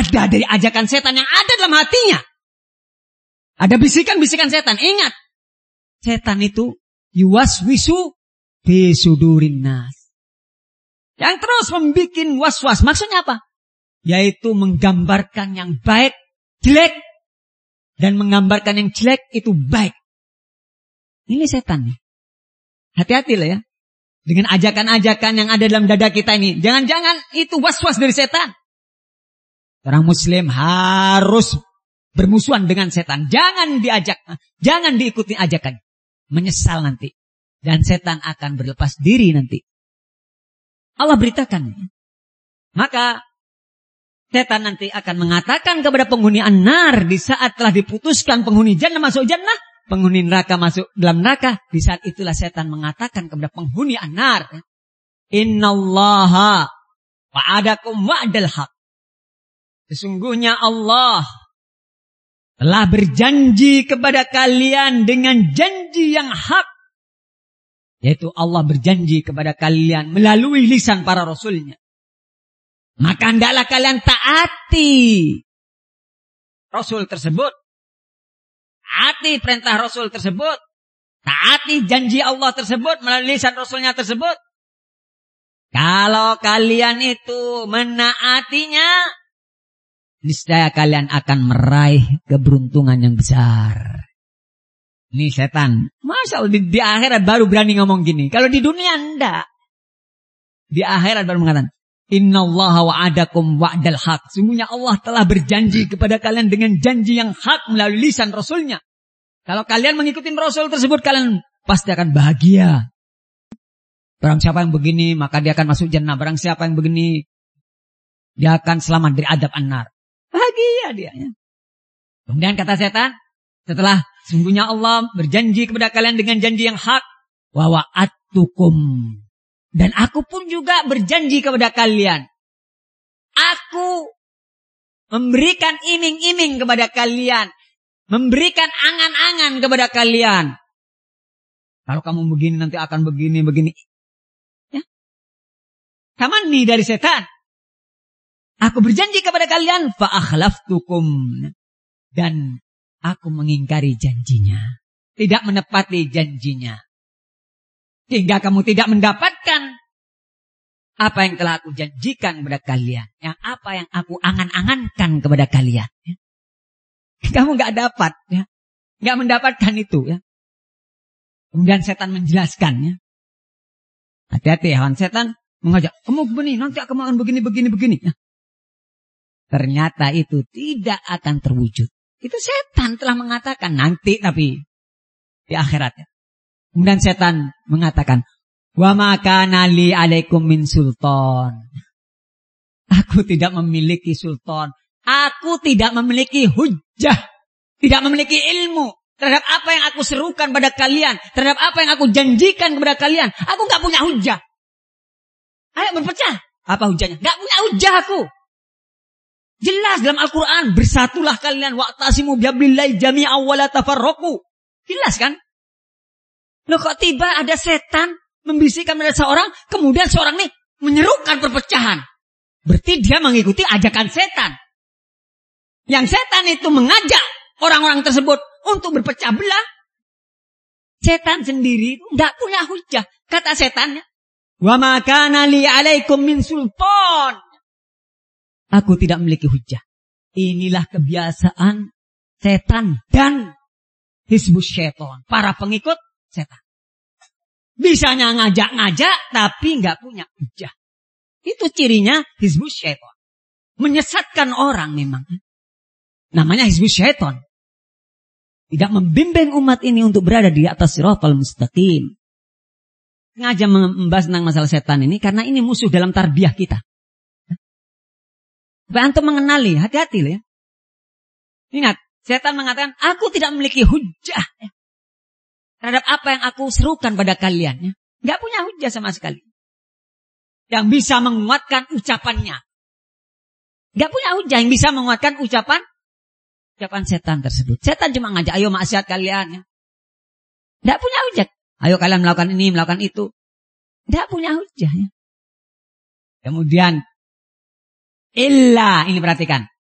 ada dari ajakan setan yang ada dalam hatinya. Ada bisikan-bisikan setan. Ingat, setan itu yuwaswisu fi sudurin nas. Yang terus membuat was-was. Maksudnya apa? Yaitu menggambarkan yang baik, jelek. Dan menggambarkan yang jelek itu baik. Ini setan nih. Hati-hati lah ya. Dengan ajakan-ajakan yang ada dalam dada kita ini. Jangan-jangan itu was-was dari setan. Orang muslim harus bermusuhan dengan setan. Jangan diikuti ajakan. Menyesal nanti. Dan setan akan berlepas diri nanti. Allah beritakan. Maka setan nanti akan mengatakan kepada penghuni an-nar di saat telah diputuskan penghuni jannah masuk jannah, penghuni neraka masuk dalam neraka. Di saat itulah setan mengatakan kepada penghuni an-nar, Innallaha wa'adakum wa'dal haq. Sesungguhnya Allah telah berjanji kepada kalian dengan janji yang hak. Yaitu Allah berjanji kepada kalian melalui lisan para rasulnya. Maka hendaklah kalian taati Rasul tersebut. Taati perintah Rasul tersebut. Taati janji Allah tersebut melalui lisan Rasulnya tersebut. Kalau kalian itu menaatinya, niscaya kalian akan meraih keberuntungan yang besar. Ini setan. Masya Allah, di akhirat baru berani ngomong gini. Kalau di dunia enggak. Di akhirat baru mengatakan, Innallaha wa'adakum wa'dal haq. Sungguhnya Allah telah berjanji kepada kalian dengan janji yang hak melalui lisan Rasulnya. Kalau kalian mengikuti Rasul tersebut, kalian pasti akan bahagia. Barang siapa yang begini, maka dia akan masuk jannah. Barang siapa yang begini, dia akan selamat dari adab an-nar. Bahagia dia. Ya. Kemudian kata setan, setelah sungguhnya Allah berjanji kepada kalian dengan janji yang hak. Wa wa'adtukum. Dan aku pun juga berjanji kepada kalian. Aku memberikan iming-iming kepada kalian. Memberikan angan-angan kepada kalian. Kalau kamu begini nanti akan begini. Ya. Kaman nih dari setan. Aku berjanji kepada kalian. Fa'akhlaftukum. Dan aku mengingkari janjinya. Tidak menepati janjinya. Hingga kamu tidak mendapatkan apa yang telah aku janjikan kepada kalian. Yang apa yang aku angan-angankan kepada kalian. Ya. Kamu gak dapat. Ya. Gak mendapatkan itu. Ya. Kemudian setan menjelaskan. Ya. Hati-hati ya. Setan mengajak. Kamu begini. Nanti kamu akan begini. Ya. Ternyata itu tidak akan terwujud. Itu setan telah mengatakan nanti tapi di akhirat. Ya. Kemudian setan mengatakan, wa ma kana li alaikum min sultan. Aku tidak memiliki sultan. Aku tidak memiliki hujjah. Tidak memiliki ilmu terhadap apa yang aku serukan pada kalian. Terhadap apa yang aku janjikan kepada kalian. Aku gak punya hujjah. Ayo berpecah. Apa hujjahnya? Gak punya hujjah aku. Jelas dalam Al-Quran. Bersatulah kalian. Wa'tasimu bihablillahi jami'an wa la tafarraqu. Jelas kan? Loh kok tiba ada setan membisikkan pada seorang, kemudian seorang ini menyerukan perpecahan. Berarti dia mengikuti ajakan setan. Yang setan itu mengajak orang-orang tersebut untuk berpecah belah. Setan sendiri tidak punya hujah. Kata setannya, wa ma kana li alaikum min sultan. Aku tidak memiliki hujah. Inilah kebiasaan setan dan hizbus syaitan. Para pengikut setan. Bisanya ngajak-ngajak tapi nggak punya hujah. Itu cirinya hizbus syaitan. Menyesatkan orang memang. Namanya hizbus syaitan. Tidak membimbing umat ini untuk berada di atas siratal mustaqim. Sengaja membahas tentang masalah setan ini karena ini musuh dalam tarbiyah kita. Supaya antum mengenali, hati-hati ya. Ingat, setan mengatakan, aku tidak memiliki hujah. Ya. Terhadap apa yang aku serukan pada kalian. Ya. Gak punya hujah sama sekali. Yang bisa menguatkan ucapannya. Gak punya hujah yang bisa menguatkan ucapan setan tersebut. Setan cuma ngajak, ayo maksiat kalian. Ya. Gak punya hujah. Ayo kalian melakukan ini, melakukan itu. Gak punya hujah. Ya. Kemudian, illa, ini perhatikan.